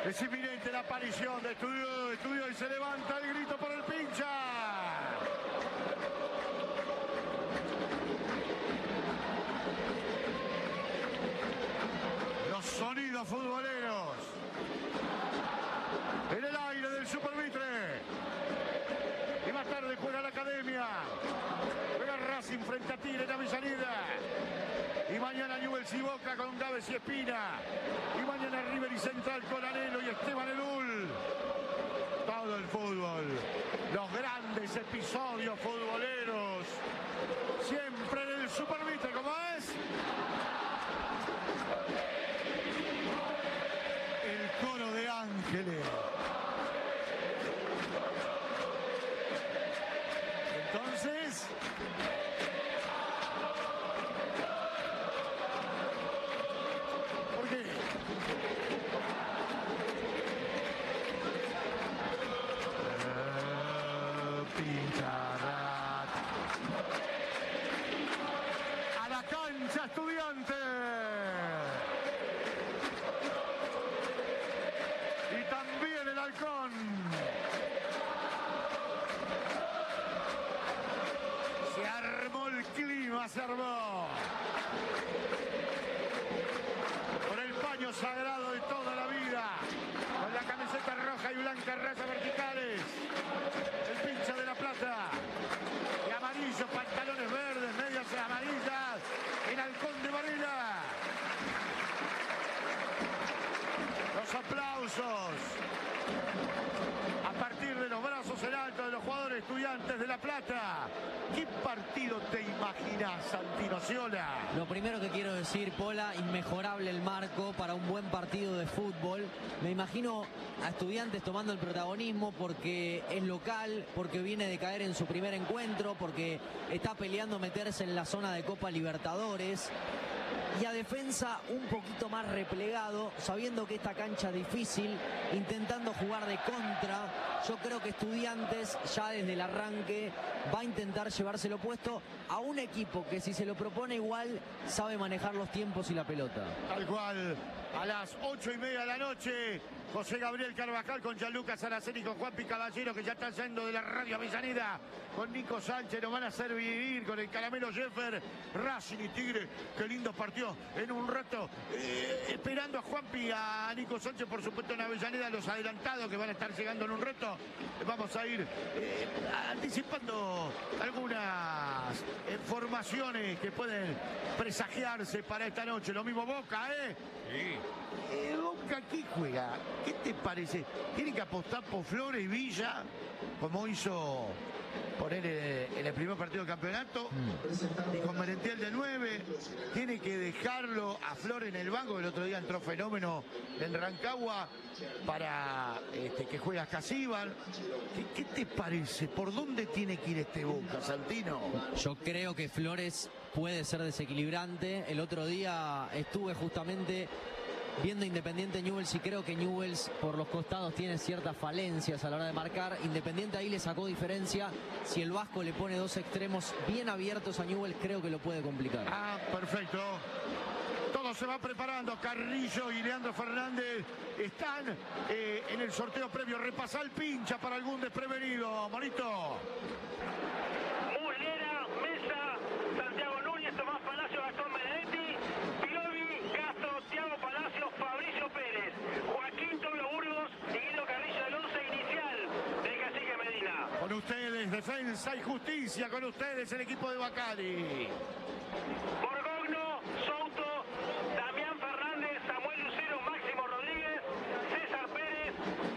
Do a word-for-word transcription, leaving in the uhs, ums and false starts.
Es inminente la aparición de Estudio, Estudio y se levanta el grito por el pincha. Los sonidos futboleros. En el aire del Supermitre. Y más tarde juega la Academia. Juega Racing frente a Tigre en Avellaneda. Y mañana Newell's y Boca con Gávez y Espina. Y mañana River y Central con Anhelo y Esteban Edul. Todo el fútbol. Los grandes episodios futboleros. Siempre en el Supermitre, ¿cómo es? El coro de ángeles. Entonces... ¿por qué? Eh, Pincharrat. A la cancha, Estudiante. Y también el Halcón. Se armó el clima, se armó. Con el paño sagrado de toda la vida. Con la camiseta roja y blanca, rayas verticales. El pincha de La Plata. Y amarillos, pantalones verdes, medias amarillas. En Halcón de Varela. Los aplausos. A partir de los brazos en alto de los jugadores Estudiantes de La Plata. ¿Qué partido te imaginas, Santino Sciola? Lo primero que quiero decir, Pola, inmejorable el marco para un buen partido de fútbol. Me imagino a Estudiantes tomando el protagonismo porque es local, porque viene de caer en su primer encuentro, porque está peleando meterse en la zona de Copa Libertadores. Y a defensa un poquito más replegado, sabiendo que esta cancha es difícil, intentando jugar de contra. Yo creo que Estudiantes ya desde el arranque va a intentar llevárselo puesto a un equipo que si se lo propone igual sabe manejar los tiempos y la pelota. Tal cual, a las ocho y media de la noche, José Gabriel Carvajal con Gianluca Saraceni y con Juanpi Caballero, que ya está yendo de la radio Avellaneda, con Nico Sánchez, nos van a hacer vivir con el Caramelo Jeffer, Racing y Tigre. Qué lindo partido en un rato, eh, esperando a Juanpi y a Nico Sánchez, por supuesto en Avellaneda, los adelantados que van a estar llegando en un rato. Vamos a ir eh, anticipando algunas eh, formaciones que pueden presagiarse para esta noche. Lo mismo Boca, ¿eh? Sí. Eh, Boca, ¿qué juega? ¿Qué te parece? ¿Tiene que apostar por Flores y Villa, como hizo poner en el primer partido del campeonato? Mm. Y con Merentiel de nueve, tiene que dejarlo a Flores en el banco. El otro día entró Fenómeno en Rancagua para este, que juegue a Casíbal. ¿Qué, ¿Qué te parece? ¿Por dónde tiene que ir este Boca, Santino? Yo creo que Flores puede ser desequilibrante. El otro día estuve justamente viendo Independiente Newell's y creo que Newell's por los costados tiene ciertas falencias a la hora de marcar. Independiente ahí le sacó diferencia. Si el Vasco le pone dos extremos bien abiertos a Newell's, creo que lo puede complicar. Ah, perfecto. Todo se va preparando. Carrillo y Leandro Fernández están eh, en el sorteo previo. Repasá el pincha para algún desprevenido, Monito. Muslera, Mesa, Santiago Núñez, Tomás Palacio, Gastón Benedetti, Piovi, Castro, Thiago Palacios, Fabricio Pérez, Joaquín Tobio Burgos y Guido Carrillo del once inicial del Cacique Medina. Con ustedes, Defensa y Justicia, con ustedes el equipo de Bacari. Borgogno, Souto, Damián Fernández, Samuel Lucero, Máximo Rodríguez, César Pérez,